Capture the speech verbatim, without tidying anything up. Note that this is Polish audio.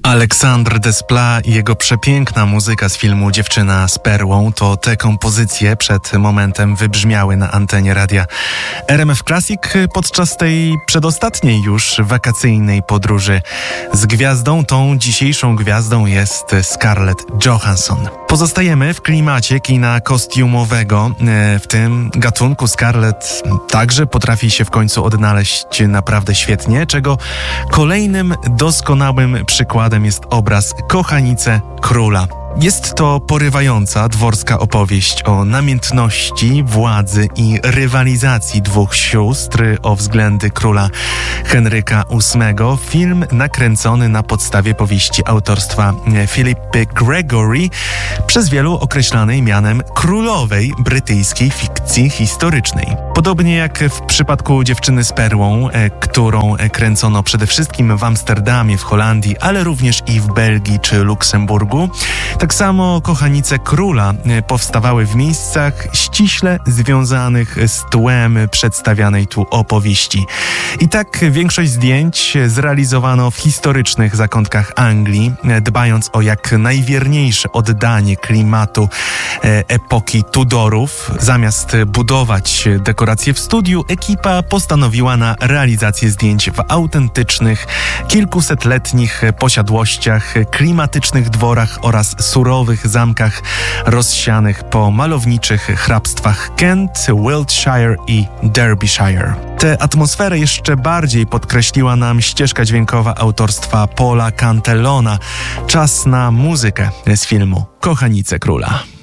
Aleksandr Desplat i jego przepiękna muzyka z filmu Dziewczyna z perłą to te kompozycje przed momentem wybrzmiały na antenie radia R M F Classic podczas tej przedostatniej już wakacyjnej podróży z gwiazdą. Tą dzisiejszą gwiazdą jest Scarlett Johansson. Pozostajemy w klimacie kina kostiumowego. W tym gatunku Scarlett także potrafi się w końcu odnaleźć naprawdę świetnie, czego kolejnym doskonałym przykładem jest obraz Kochanice Króla. Jest to porywająca dworska opowieść o namiętności, władzy i rywalizacji dwóch sióstr o względy króla Henryka ósmego. Film nakręcony na podstawie powieści autorstwa Philippa Gregory, przez wielu określanej mianem królowej brytyjskiej fikcji historycznej. Podobnie jak w przypadku Dziewczyny z perłą, którą kręcono przede wszystkim w Amsterdamie, w Holandii, ale również i w Belgii czy Luksemburgu, tak samo Kochanice Króla powstawały w miejscach ściśle związanych z tłem przedstawianej tu opowieści. I tak większość zdjęć zrealizowano w historycznych zakątkach Anglii, dbając o jak najwierniejsze oddanie klimatu epoki Tudorów. Zamiast budować dekoracje w studiu, ekipa postanowiła na realizację zdjęć w autentycznych, kilkusetletnich posiadłościach, klimatycznych dworach oraz surowych zamkach rozsianych po malowniczych hrabstwach Kent, Wiltshire i Derbyshire. Tę atmosferę jeszcze bardziej podkreśliła nam ścieżka dźwiękowa autorstwa Paula Cantillona. Czas na muzykę z filmu Kochanice Króla.